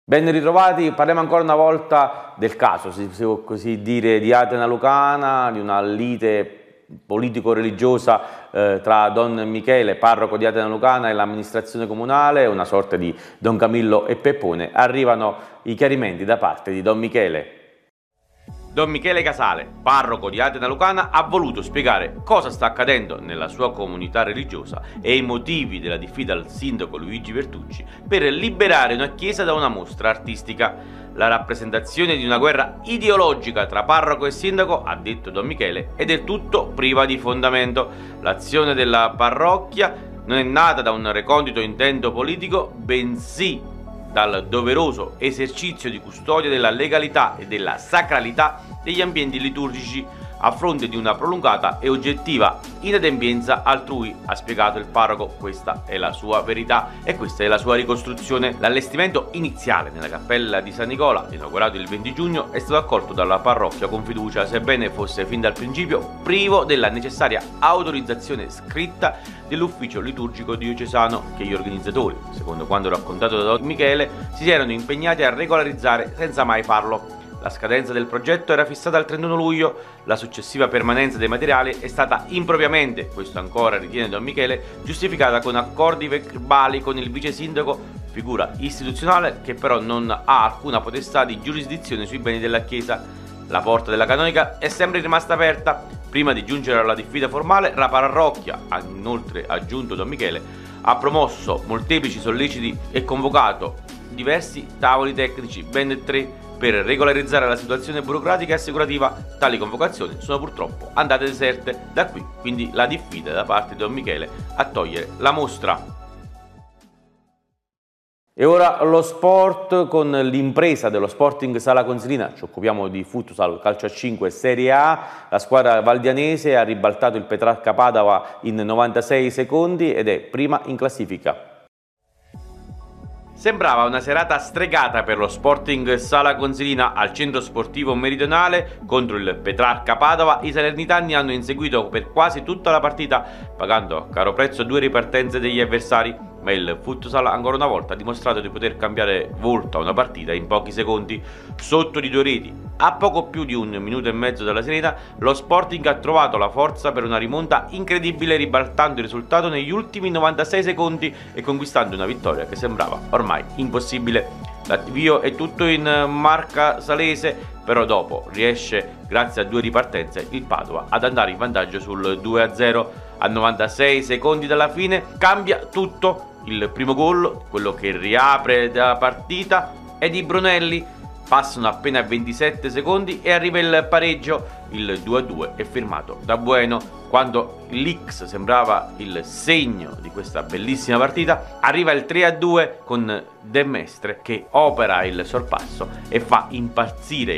Ben ritrovati, parliamo ancora una volta del caso, si può così dire, di Atena Lucana, di una lite politico-religiosa tra Don Michele, parroco di Atena Lucana, e l'amministrazione comunale, una sorta di Don Camillo e Peppone. Arrivano i chiarimenti da parte di Don Michele. Don Michele Casale, parroco di Atena Lucana, ha voluto spiegare cosa sta accadendo nella sua comunità religiosa e i motivi della diffida al sindaco Luigi Vertucci per liberare una chiesa da una mostra artistica. La rappresentazione di una guerra ideologica tra parroco e sindaco, ha detto Don Michele, è del tutto priva di fondamento. L'azione della parrocchia non è nata da un recondito intento politico, bensì dal doveroso esercizio di custodia della legalità e della sacralità degli ambienti liturgici a fronte di una prolungata e oggettiva inadempienza altrui, ha spiegato il parroco. Questa è la sua verità e questa è la sua ricostruzione. L'allestimento iniziale nella cappella di San Nicola, inaugurato il 20 giugno, è stato accolto dalla parrocchia con fiducia, sebbene fosse fin dal principio privo della necessaria autorizzazione scritta dell'ufficio liturgico diocesano, che gli organizzatori, secondo quanto raccontato da Don Michele, si erano impegnati a regolarizzare senza mai farlo. La scadenza del progetto era fissata al 31 luglio, la successiva permanenza dei materiali è stata impropriamente, questo ancora ritiene Don Michele, giustificata con accordi verbali con il vice sindaco, figura istituzionale che però non ha alcuna potestà di giurisdizione sui beni della Chiesa. La porta della canonica è sempre rimasta aperta. Prima di giungere alla diffida formale, la parrocchia, ha inoltre aggiunto Don Michele, ha promosso molteplici solleciti e convocato diversi tavoli tecnici, ben 3, per regolarizzare la situazione burocratica e assicurativa. Tali convocazioni sono purtroppo andate deserte. Da qui quindi la diffida da parte di Don Michele a togliere la mostra. E ora lo sport, con l'impresa dello Sporting Sala Consilina. Ci occupiamo di futsal, calcio a 5 Serie A. La squadra valdianese ha ribaltato il Petrarca Padova in 96 secondi ed è prima in classifica. Sembrava una serata stregata per lo Sporting Sala Consilina al centro sportivo meridionale contro il Petrarca Padova. I salernitani hanno inseguito per quasi tutta la partita, pagando a caro prezzo 2 ripartenze degli avversari, ma il futsal ancora una volta ha dimostrato di poter cambiare volto a una partita in pochi secondi. Sotto di 2 reti, a poco più di 1 minuto e mezzo dalla sirena, lo Sporting ha trovato la forza per una rimonta incredibile, ribaltando il risultato negli ultimi 96 secondi e conquistando una vittoria che sembrava ormai impossibile. L'avvio è tutto in marca salese, però dopo riesce, grazie a 2 ripartenze, il Padova ad andare in vantaggio sul 2-0. A 96 secondi dalla fine cambia tutto. Il primo gol, quello che riapre la partita, è di Brunelli. Passano appena 27 secondi e arriva il pareggio. Il 2-2 è firmato da Bueno. Quando l'X sembrava il segno di questa bellissima partita, arriva il 3-2 con De Mestre che opera il sorpasso e fa impazzire